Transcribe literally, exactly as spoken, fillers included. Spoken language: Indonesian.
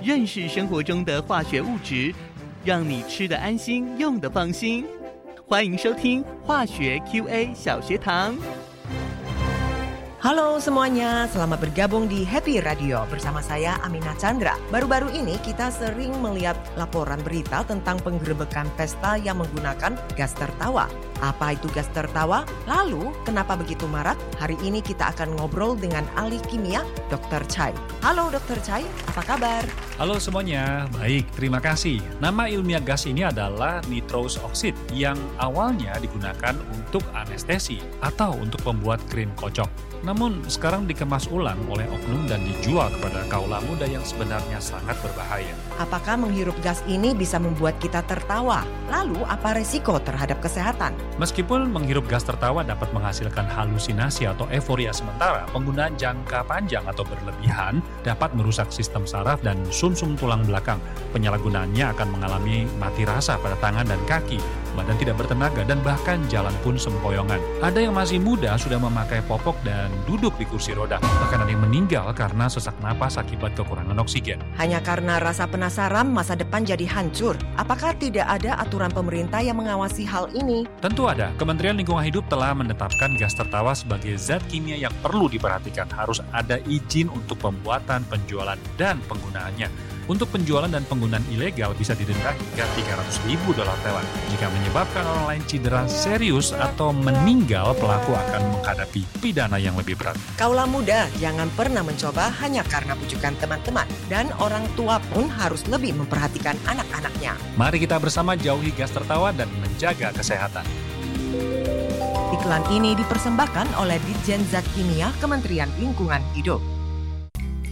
认识生活中的化学物质，让你吃得安心，用得放心。欢迎收听化学 Q A 小学堂。 Halo semuanya, selamat bergabung di Happy Radio bersama saya Aminah Chandra. Baru-baru ini kita sering melihat laporan berita tentang penggerebekan pesta yang menggunakan gas tertawa. Apa itu gas tertawa? Lalu, kenapa begitu marak? Hari ini kita akan ngobrol dengan ahli kimia, dokter Chai. Halo dokter Chai, apa kabar? Halo semuanya, baik, terima kasih. Nama ilmiah gas ini adalah nitrous oxide yang awalnya digunakan untuk anestesi atau untuk membuat krim kocok. Namun sekarang dikemas ulang oleh oknum dan dijual kepada kaula muda yang sebenarnya sangat berbahaya. Apakah menghirup gas ini bisa membuat kita tertawa? Lalu apa resiko terhadap kesehatan? Meskipun menghirup gas tertawa dapat menghasilkan halusinasi atau euforia sementara, penggunaan jangka panjang atau berlebihan dapat merusak sistem saraf dan sumsum tulang belakang. Penyalahgunaannya akan mengalami mati rasa pada tangan dan kaki, badan tidak bertenaga, dan bahkan jalan pun sempoyongan. Ada yang masih muda sudah memakai popok dan duduk di kursi roda. Bahkan ada yang meninggal karena sesak napas akibat kekurangan oksigen. Hanya karena rasa penasaran, masa depan jadi hancur. Apakah tidak ada aturan pemerintah yang mengawasi hal ini? Tentu ada. Kementerian Lingkungan Hidup telah menetapkan gas tertawa sebagai zat kimia yang perlu diperhatikan. Harus ada izin untuk pembuatan, penjualan, dan penggunaannya. Untuk penjualan dan penggunaan ilegal bisa didenda hingga tiga ratus ribu dolar Thailand. Jika menyebabkan orang lain cedera serius atau meninggal, pelaku akan menghadapi pidana yang lebih berat. Kaula muda, jangan pernah mencoba hanya karena bujukan teman-teman. Dan orang tua pun harus lebih memperhatikan anak-anaknya. Mari kita bersama jauhi gas tertawa dan menjaga kesehatan. Iklan ini dipersembahkan oleh Ditjen Zat Kimia Kementerian Lingkungan Hidup.